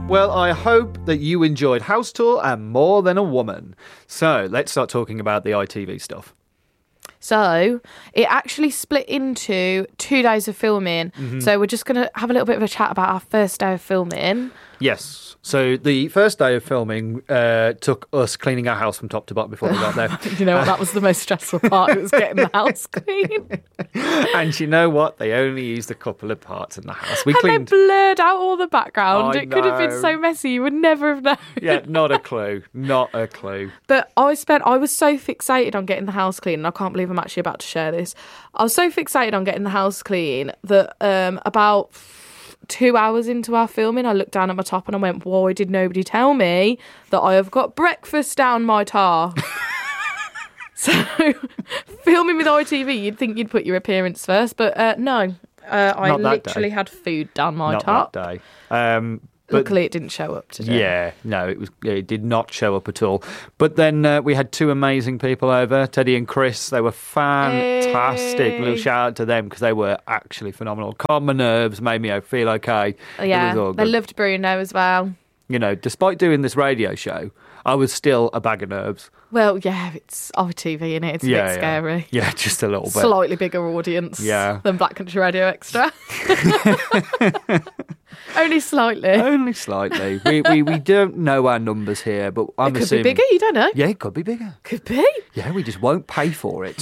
Well, I hope that you enjoyed House Tour and More Than a Woman. So let's start talking about the ITV stuff. So it actually split into 2 days of filming. So we're just going to have a little bit of a chat about our first day of filming. Yes. So the first day of filming took us cleaning our house from top to bottom before we got there. You know what? That was the most stressful part. It was getting the house clean. And you know what? They only used a couple of parts in the house. We And cleaned. they blurred out all the background. I It could have been know. so messy. You would never have known. Yeah, not a clue. Not a clue. But I was so fixated on getting the house clean, and I can't believe I'm actually about to share this. I was so fixated on getting the house clean that about 2 hours into our filming, I looked down at my top and I went, why did nobody tell me that I have got breakfast down my tar? So, filming with ITV, you'd think you'd put your appearance first, but no. I Not that literally day. had food down my Not top. that day. But Luckily, it didn't show up today. yeah, no, it did not show up at all. But then we had two amazing people over, Teddy and Chris. They were fantastic. Hey. A little shout out to them because they were actually phenomenal. Calmed my nerves, made me feel okay. Yeah, It was all they good. loved Bruno as well. You know, despite doing this radio show, I was still a bag of nerves. Well, yeah, it's ITV, innit? It's a bit scary. Yeah, just a little bit. Slightly bigger audience than Black Country Radio Extra. Only slightly. Only slightly. We don't know our numbers here, but I'm It could assuming... be bigger, you don't know. Yeah, it could be bigger. Could be. Yeah, we just won't pay for it.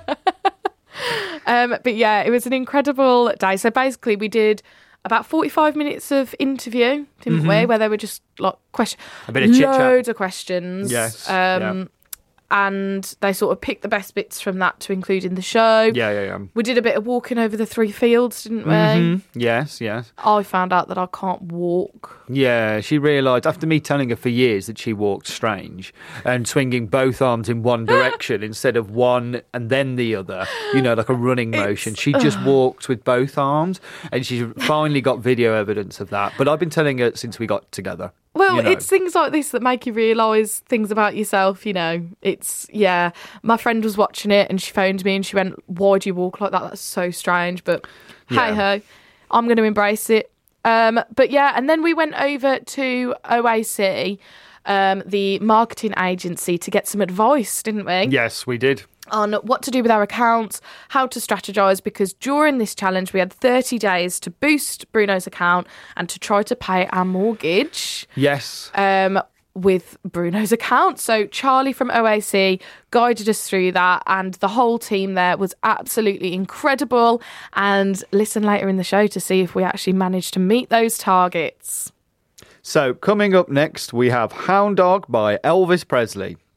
But yeah, it was an incredible day. So basically we did about 45 minutes of interview, didn't we? Where they were just like A bit of chit-chat. loads of questions. Yes, And they sort of picked the best bits from that to include in the show. Yeah. We did a bit of walking over the 3 fields, didn't we? Yes. I found out that I can't walk. Yeah, she realised, after me telling her for years that she walked strange and swinging both arms in one direction instead of one and then the other, you know, like a running motion. She just walked with both arms, and she's finally got video evidence of that. But I've been telling her since we got together. Well, you know. it's things like this that make you realise things about yourself, you know. My friend was watching it and she phoned me and she went, why do you walk like that? That's so strange. But hey-ho, I'm going to embrace it. But yeah, and then we went over to OAC, the marketing agency, to get some advice, didn't we? Yes, we did. On what to do with our accounts, how to strategise, because during this challenge we had 30 days to boost Bruno's account and to try to pay our mortgage. Yes. With Bruno's account. So Charlie from OAC guided us through that, and the whole team there was absolutely incredible. And listen later in the show to see if we actually managed to meet those targets. So coming up next, we have Hound Dog by Elvis Presley.